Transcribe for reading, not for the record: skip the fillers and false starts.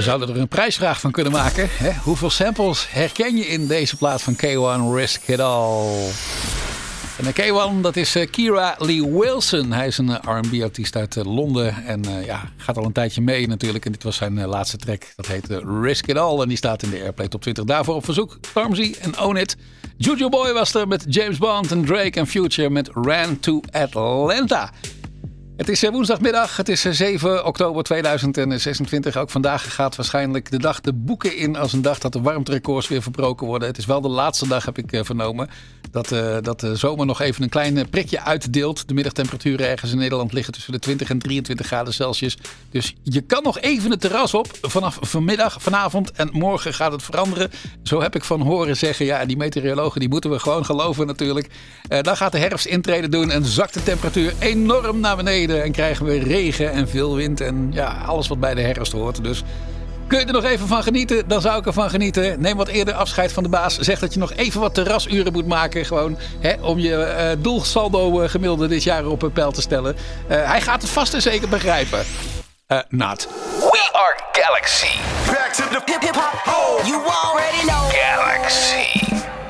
We zouden er een prijsvraag van kunnen maken. Hè? Hoeveel samples herken je in deze plaat van K1 Risk It All? En de K1, dat is Kira Lee Wilson. Hij is een R&B-artiest uit Londen. En gaat al een tijdje mee natuurlijk. En dit was zijn laatste track. Dat heet Risk It All. En die staat in de Airplay Top 20. Daarvoor op verzoek Stormzy en Own It. Juju Boy was er met James Bond en Drake en Future met Ran to Atlanta. Het is woensdagmiddag, het is 7 oktober 2026. Ook vandaag gaat waarschijnlijk de dag de boeken in als een dag dat de warmterecords weer verbroken worden. Het is wel de laatste dag, heb ik vernomen, dat de zomer nog even een klein prikje uitdeelt. De middagtemperaturen ergens in Nederland liggen tussen de 20 en 23 graden Celsius. Dus je kan nog even het terras op vanaf vanavond en morgen gaat het veranderen. Zo heb ik van horen zeggen. Ja, die meteorologen die moeten we gewoon geloven natuurlijk. Dan gaat de herfst intreden doen en zakt de temperatuur enorm naar beneden. En krijgen we regen en veel wind en ja, alles wat bij de herfst hoort. Dus kun je er nog even van genieten? Dan zou ik ervan genieten. Neem wat eerder afscheid van de baas. Zeg dat je nog even wat terrasuren moet maken. Gewoon om je doelsaldo gemiddelde dit jaar op peil te stellen. Hij gaat het vast en zeker begrijpen. Not. We are Galaxy. Back to the hip hop. Oh, you already know. Galaxy.